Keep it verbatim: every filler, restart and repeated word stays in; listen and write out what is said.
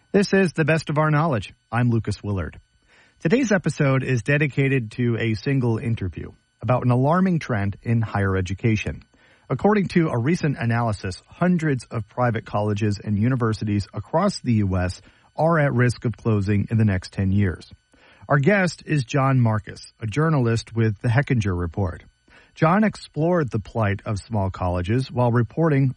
This is The Best of Our Knowledge. I'm Lucas Willard. Today's episode is dedicated to a single interview about an alarming trend in higher education. According to a recent analysis, hundreds of private colleges and universities across the U S are at risk of closing in the next ten years. Our guest is John Marcus, a journalist with the Hechinger Report. John explored the plight of small colleges while reporting